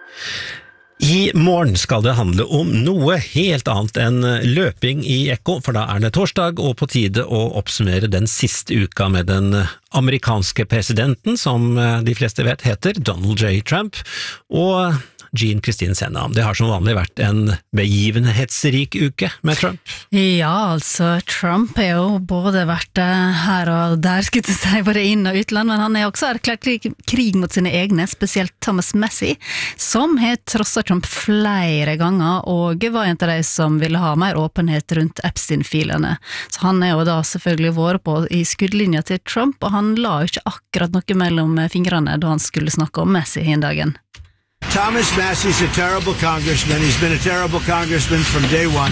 I morgen skal det handle om noe helt annet enn løping I Ekko, for da det torsdag og på tide å oppsummere den siste uka med den amerikanske presidenten, som de fleste vet heter Donald J. Trump, og Jean Christine Senna. Det har som vanlig vært en begivenhetsrik uke med Trump. Ja, altså, Trump har jo både vært her og der, skulle jeg si, både inn- og utland, men han har også erklært krig mot sine egne, spesielt Thomas Massie, som har trosset Trump flere ganger, og var en av de som ville ha mer åpenhet rundt Epstein-filene. Så han har jo da selvfølgelig vært på I skuddlinja til Trump, og han la jo ikke akkurat noe mellom fingrene da han skulle snakke om Massie en dagen. Thomas Massie's a terrible congressman. He's been a terrible congressman from day one.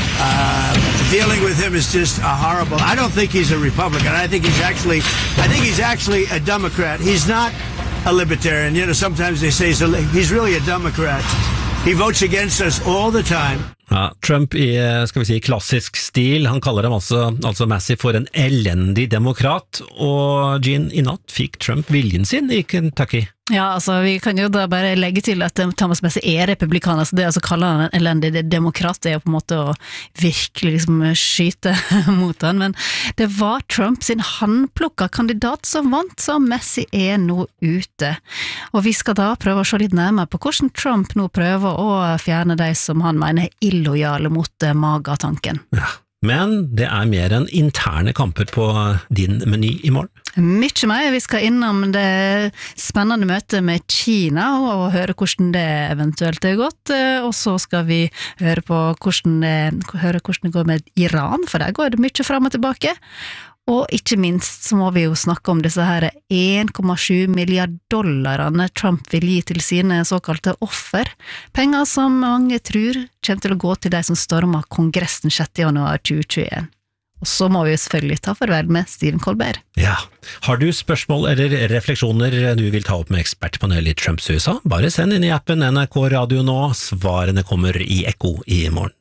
Dealing with him is just horrible. I don't think he's a Republican. I think he's actually a Democrat. He's not a libertarian. You know, sometimes they say he's really a Democrat. He votes against us all the time. Ja, Trump I, skal vi si, klassisk stil, han kaller dem altså Massie for en elendig demokrat, og Jean, I natt fikk Trump viljen sin I Kentucky. Ja, altså, vi kan jo da bare legge til at Thomas Massie republikaner, så det å kalle han en elendig demokrat, det jo på en måte å virkelig liksom skyte mot han, men det var Trump sin handplukka kandidat som vant, så Massie nå ute. Og vi skal da prøve å se litt nærmere på hvordan Trump nå prøver å fjerne de som han mener illojale mot MAGA-tanken. Ja. Men det mer enn interne kamper på din meny I morgen. Mykje mer. Vi skal innom det spennende møtet med Kina og høre hvordan det eventuelt gått, og så skal vi høre hvordan det går med Iran, for der går det mye frem og tilbake. Og ikke minst så må vi jo snakke om disse her $1,7 milliarder Trump vil gi til sine såkalte offer. Penger som mange tror kommer til å gå til de som stormer kongressen 6. januar 2021. Og så må vi jo selvfølgelig ta farvel med Stephen Colbert. Ja. Har du spørsmål eller refleksjoner du vil ta opp med ekspertpanelet I Trumps USA? Bare send inn I appen NRK Radio nå. Svarene kommer I Ekko I morgen.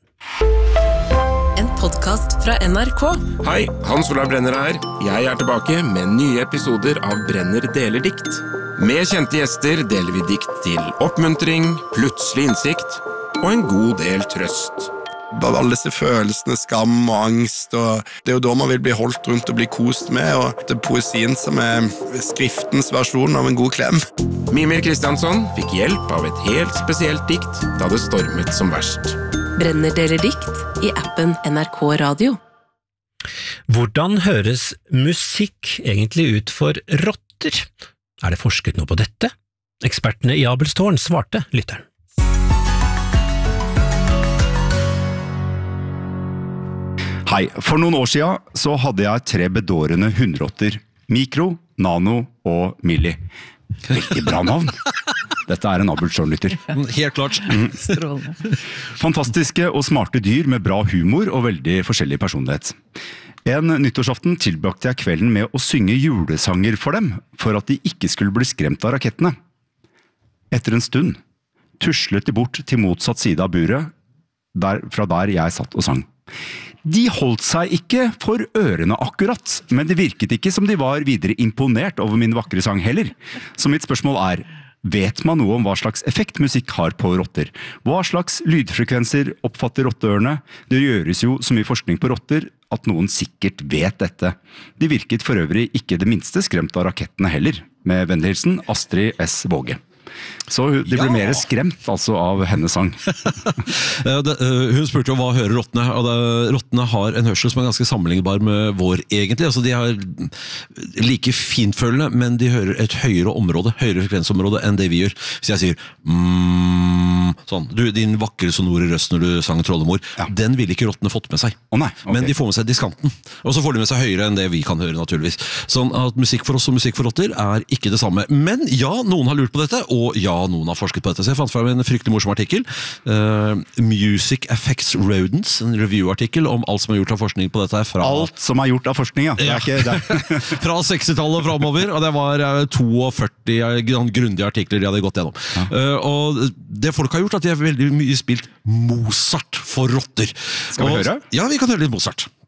En podcast fra NRK. Hei, Hans Olav Brenner her. Jeg tilbake med nye episoder av Brenner deler dikt. Med kjente gjester deler vi dikt til oppmuntring, plutselig innsikt og en god del trøst. Alle disse følelsene, skam og angst, og det jo da man vil bli holdt rundt og bli kost med, og det poesien som skriftens versjon av en god klem. Mimir Kristiansson fikk hjelp av et helt spesielt dikt da det stormet som verst. Brenner deler dikt I appen NRK Radio. Hvordan høres musikk egentlig ut for rotter? Det forsket noe på dette? Ekspertene I Abelstårn svarte lytteren. Hei, for noen år siden så hadde jeg 3 bedårende hundrotter. Mikro, Nano og Milli. Veldig bra navn. Dette en Abelstårn-lytter. Helt klart. Fantastiske og smarte dyr med bra humor og veldig forskjellig personlighet. En nyttårsaften tilbrakte jeg kvelden med å synge julesanger for dem, for at de ikke skulle bli skremt av rakettene. Etter en stund tuslet de bort til motsatt side av buret, fra der jeg satt og sang. De holdt seg ikke for ørene akkurat, men det virket ikke som de var videre imponert over min vakre sang heller. Så mitt spørsmål vet man noe om hva slags effekt musikk har på rotter? Hva slags lydfrekvenser oppfatter rotteørene? Det gjøres jo så mye forskning på rotter at noen sikkert vet dette. De virket for øvrig ikke det minste skremt av rakettene heller. Med vennlig hilsen, Astrid S. Våge. Så de ble mer skremt altså av hennes sang. Hun spurte hva hører rottene, og rottene har en hørsel som ganske sammenlignbar med vår egentlig. Altså, de har like finfølende, men de hører et høyere område, høyere frekvensområde enn det vi gjør. Hvis jeg sier sånn, din vakre sonore røst når du sang Troldemor, den ville ikke rottene fått med seg. Nei, okay. Men de får med seg diskanten, og så får de med seg høyere enn det vi kan høre naturligvis. Sånn at musikk for oss og musikk for rotter ikke det samme. Men ja, noen har lurt på dette, og ja, noen har forsket på dette. Så jeg fant frem en fryktelig morsom artikkel. Music Affects Rodents, en review-artikkel om alt som gjort av forskning på dette. Alt som gjort av forskning, ja. Det ikke det. Fra 60-tallet fremover, og det var 42 grundige artikler de hadde gått gjennom. Ja. Og det folk har gjort, at de har veldig mye spilt Mozart for rotter. Skal vi høre? Ja, vi kan høre litt Mozart.